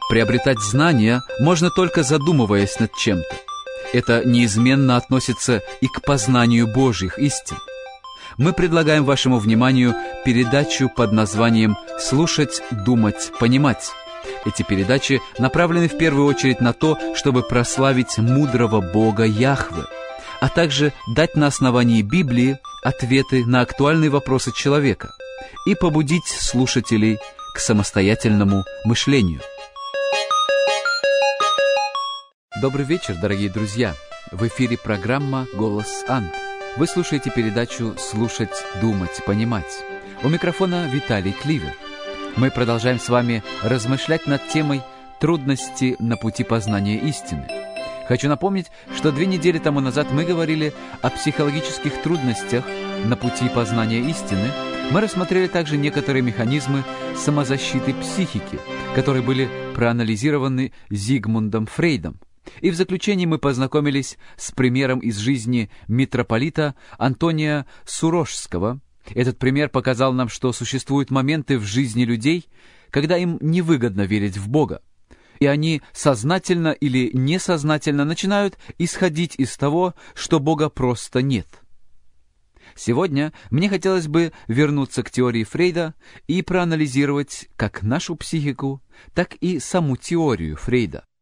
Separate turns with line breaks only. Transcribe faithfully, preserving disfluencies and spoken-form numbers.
Приобретать знания можно только задумываясь над чем-то. Это неизменно относится и к познанию Божьих истин. Мы предлагаем вашему вниманию передачу под названием «Слушать, думать, понимать». Эти передачи направлены в первую очередь на то, чтобы прославить мудрого Бога Яхве, а также дать на основании Библии ответы на актуальные вопросы человека и побудить слушателей к самостоятельному мышлению. Добрый вечер, дорогие друзья! В эфире программа «Голос Анд». Вы слушаете передачу «Слушать, думать, понимать». У микрофона Виталий Кливер. Мы продолжаем с вами размышлять над темой «Трудности на пути познания истины». Хочу напомнить, что две недели тому назад мы говорили о психологических трудностях на пути познания истины. Мы рассмотрели также некоторые механизмы самозащиты психики, которые были проанализированы Зигмундом Фрейдом. И в заключении мы познакомились с примером из жизни митрополита Антония Сурожского. Этот пример показал нам, что существуют моменты в жизни людей, когда им невыгодно верить в Бога, и они сознательно или несознательно начинают исходить из того, что Бога просто нет. Сегодня мне хотелось бы вернуться к теории Фрейда и проанализировать как нашу психику, так и саму теорию Фрейда.